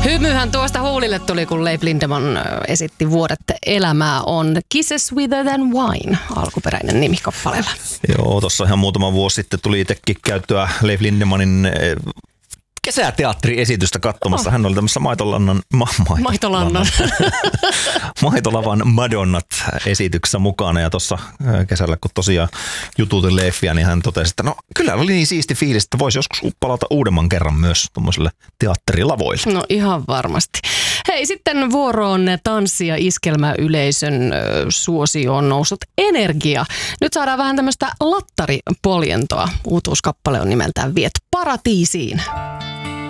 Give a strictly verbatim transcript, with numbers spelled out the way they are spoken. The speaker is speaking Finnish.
Hymyhän tuosta huulille tuli, kun Leif Lindemann esitti Vuodet elämää on Kisses Sweeter Than Wine, alkuperäinen nimi kappaleella. Joo, tuossa ihan muutama vuosi sitten tuli itsekin käyttöä Leif Lindemannin kesäteatteriesitystä katsomassa. Oh. Hän oli tämmöisessä maitolannan, ma, maito, maitolannan. maitolavan Madonnat esityksessä mukana. Ja tuossa kesällä, kun tosiaan jututin Leiffiä, niin hän totesi, että no kyllä oli niin siisti fiilis, että voisi joskus palata uudemman kerran myös tuommoiselle teatterilavoille. No ihan varmasti. Hei, sitten vuoroon tanssi- ja iskelmäyleisön suosioon noussut Energia. Nyt saadaan vähän tämmöistä lattaripoljentoa. Uutuuskappale on nimeltään Viet paratiisiin.